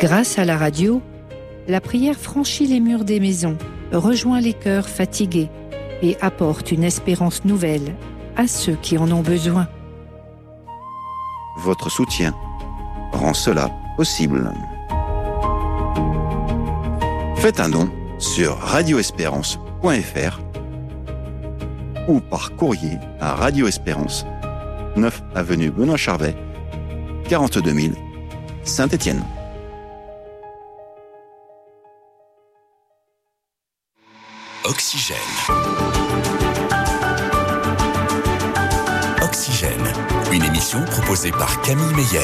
Grâce à la radio, la prière franchit les murs des maisons, rejoint les cœurs fatigués et apporte une espérance nouvelle à ceux qui en ont besoin. Votre soutien rend cela possible. Faites un don sur radioespérance.fr ou par courrier à Radio Espérance, 9 avenue Benoît Charvet, 42 000, Saint-Étienne. Oxygène. Oxygène, une émission proposée par Camille Meyer.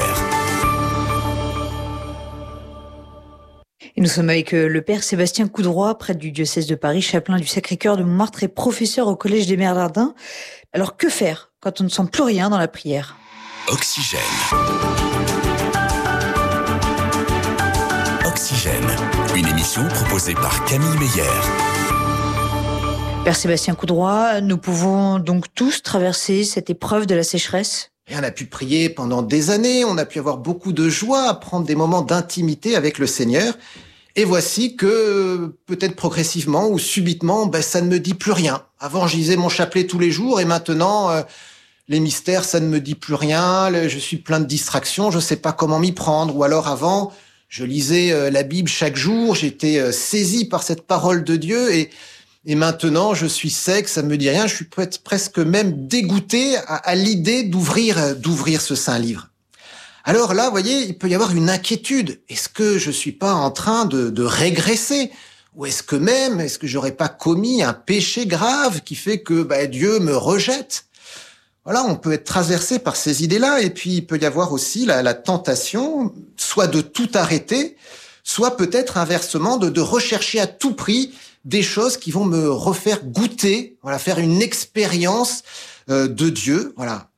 Et nous sommes avec le père Sébastien Coudroy, prêtre du diocèse de Paris, chapelain du Sacré-Cœur de Montmartre et professeur au Collège des Bernardins. Alors que faire quand on ne sent plus rien dans la prière ? Oxygène. Oxygène, une émission proposée par Camille Meyer. Père Sébastien Coudroy, nous pouvons donc tous traverser cette épreuve de la sécheresse ? Et on a pu prier pendant des années, on a pu avoir beaucoup de joie à prendre des moments d'intimité avec le Seigneur. Et voici que, peut-être progressivement ou subitement, ça ne me dit plus rien. Avant, je lisais mon chapelet tous les jours et maintenant, les mystères, ça ne me dit plus rien. Je suis plein de distractions, je ne sais pas comment m'y prendre. Ou alors avant, je lisais la Bible chaque jour, j'étais saisi par cette parole de Dieu et maintenant, je suis sec, ça me dit rien. Je suis presque même dégoûté à l'idée d'ouvrir ce saint livre. Alors là, vous voyez, il peut y avoir une inquiétude. Est-ce que je suis pas en train de régresser? Ou est-ce que j'aurais pas commis un péché grave qui fait que Dieu me rejette? Voilà, on peut être traversé par ces idées-là. Et puis, il peut y avoir aussi la tentation, soit de tout arrêter, soit peut-être inversement de rechercher à tout prix des choses qui vont me refaire goûter, faire une expérience de Dieu,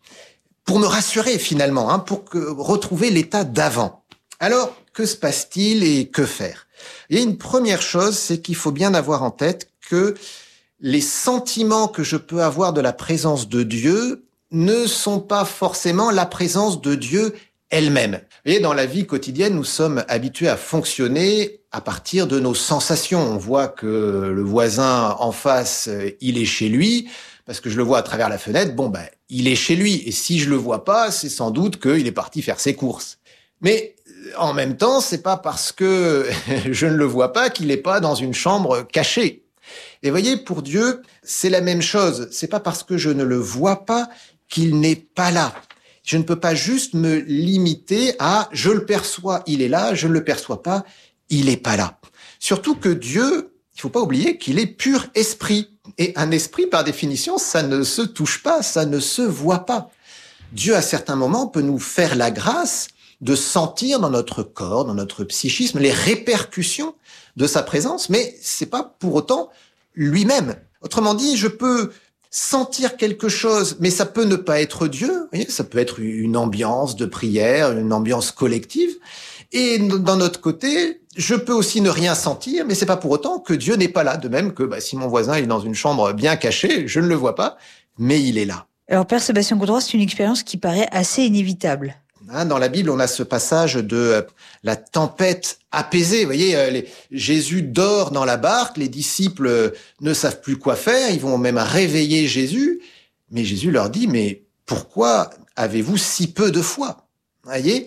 pour me rassurer finalement, pour retrouver l'état d'avant. Alors, que se passe-t-il et que faire? Et une première chose, c'est qu'il faut bien avoir en tête que les sentiments que je peux avoir de la présence de Dieu ne sont pas forcément la présence de Dieu elle-même. Et dans la vie quotidienne, nous sommes habitués à fonctionner à partir de nos sensations. On voit que le voisin en face, il est chez lui, parce que je le vois à travers la fenêtre, il est chez lui. Et si je le vois pas, c'est sans doute qu'il est parti faire ses courses. Mais en même temps, c'est pas parce que je ne le vois pas qu'il est pas dans une chambre cachée. Et voyez, pour Dieu, c'est la même chose. C'est pas parce que je ne le vois pas qu'il n'est pas là. Je ne peux pas juste me limiter à « je le perçois, il est là, je ne le perçois pas, il est pas là ». Surtout que Dieu, il faut pas oublier qu'il est pur esprit. Et un esprit, par définition, ça ne se touche pas, ça ne se voit pas. Dieu, à certains moments, peut nous faire la grâce de sentir dans notre corps, dans notre psychisme, les répercussions de sa présence, mais c'est pas pour autant lui-même. Autrement dit, je peux sentir quelque chose, mais ça peut ne pas être Dieu. Vous voyez, ça peut être une ambiance de prière, une ambiance collective. Et d'un autre côté, je peux aussi ne rien sentir, mais c'est pas pour autant que Dieu n'est pas là. De même que si mon voisin est dans une chambre bien cachée, je ne le vois pas, mais il est là. Alors, Père Sébastien Coudroy, c'est une expérience qui paraît assez inévitable. Dans la Bible, on a ce passage de la tempête apaisée. Vous voyez, Jésus dort dans la barque, les disciples ne savent plus quoi faire, ils vont même réveiller Jésus. Mais Jésus leur dit, mais pourquoi avez-vous si peu de foi? Vous voyez,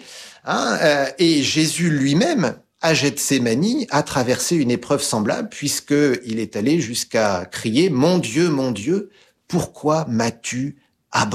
et Jésus lui-même, à Gethsémani, a traversé une épreuve semblable, puisqu'il est allé jusqu'à crier « Mon Dieu, pourquoi m'as-tu abandonné ?»